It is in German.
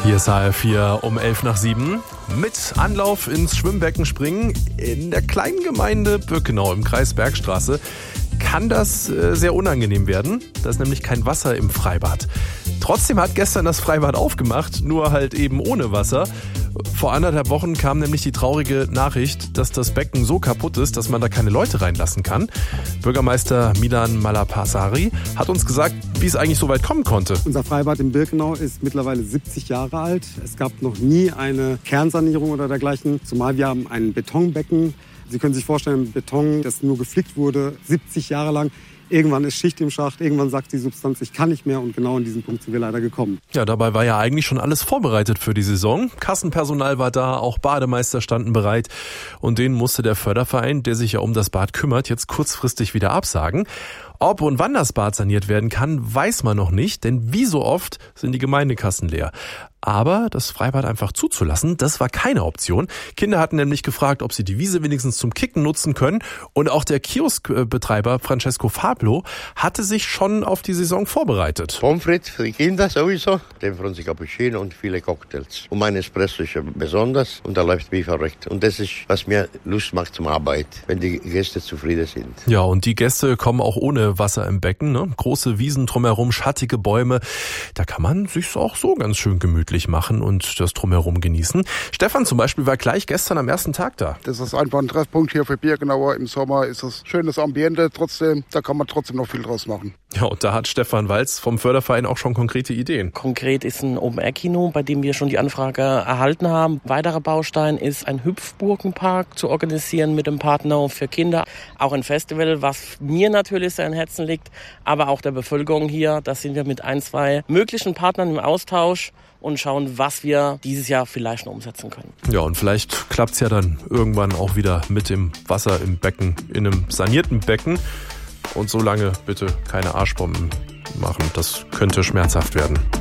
Hier ist HR4 um 7:11. Mit Anlauf ins Schwimmbecken springen in der kleinen Gemeinde Böckenau im Kreis Bergstraße kann das sehr unangenehm werden. Da ist nämlich kein Wasser im Freibad. Trotzdem hat gestern das Freibad aufgemacht, nur halt eben ohne Wasser. Vor 1,5 Wochen kam nämlich die traurige Nachricht, dass das Becken so kaputt ist, dass man da keine Leute reinlassen kann. Bürgermeister Milan Malapasari hat uns gesagt, wie es eigentlich so weit kommen konnte. Unser Freibad in Birkenau ist mittlerweile 70 Jahre alt. Es gab noch nie eine Kernsanierung oder dergleichen, zumal wir haben ein Betonbecken. Sie können sich vorstellen, Beton, das nur geflickt wurde, 70 Jahre lang. Irgendwann ist Schicht im Schacht, irgendwann sagt die Substanz, ich kann nicht mehr, und genau in diesen Punkt sind wir leider gekommen. Ja, dabei war ja eigentlich schon alles vorbereitet für die Saison. Kassenpersonal war da, auch Bademeister standen bereit, und denen musste der Förderverein, der sich ja um das Bad kümmert, jetzt kurzfristig wieder absagen. Ob und wann das Bad saniert werden kann, weiß man noch nicht, denn wie so oft sind die Gemeindekassen leer. Aber das Freibad einfach zuzulassen, das war keine Option. Kinder hatten nämlich gefragt, ob sie die Wiese wenigstens zum Kicken nutzen können. Und auch der Kioskbetreiber Francesco Fablo hatte sich schon auf die Saison vorbereitet. Pommes frites für die Kinder sowieso, den Franzi Cappuccino und viele Cocktails. Und mein Espresso ist ja besonders und da läuft wie verrückt. Und das ist, was mir Lust macht zum Arbeit, wenn die Gäste zufrieden sind. Ja, und die Gäste kommen auch ohne Wasser im Becken, ne? Große Wiesen drumherum, schattige Bäume. Da kann man sich's auch so ganz schön gemütlich machen und das drumherum genießen. Stefan zum Beispiel war gleich gestern am ersten Tag da. Das ist einfach ein Treffpunkt hier für Birkenauer. Im Sommer ist es schönes Ambiente trotzdem. Da kann man trotzdem noch viel draus machen. Ja, und da hat Stefan Walz vom Förderverein auch schon konkrete Ideen. Konkret ist ein Open-Air-Kino, bei dem wir schon die Anfrage erhalten haben. Weiterer Baustein ist ein Hüpfburgenpark zu organisieren mit dem Partner für Kinder. Auch ein Festival, was mir natürlich sehr am Herzen liegt, aber auch der Bevölkerung hier. Da sind wir mit 1-2 möglichen Partnern im Austausch und schauen, was wir dieses Jahr vielleicht noch umsetzen können. Ja, und vielleicht klappt's ja dann irgendwann auch wieder mit dem Wasser im Becken, in einem sanierten Becken. Und so lange bitte keine Arschbomben machen, das könnte schmerzhaft werden.